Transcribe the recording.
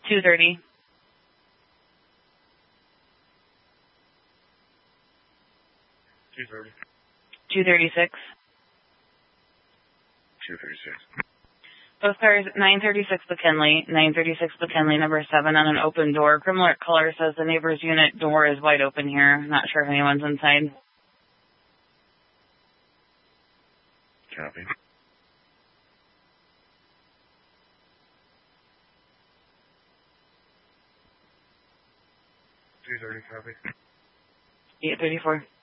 2:30. 2:30. 2:36. 2:36. Both cars, 936 McKinley, 936 McKinley, number 7 on an open door. Criminal alert caller says the neighbor's unit door is wide open here. Not sure if anyone's inside. Copy. Copy. 8:34.